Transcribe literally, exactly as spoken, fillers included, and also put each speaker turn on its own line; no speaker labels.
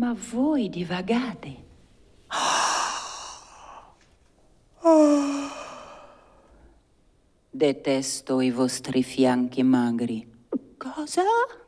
Ma voi divagate. Detesto i vostri fianchi magri.
Cosa?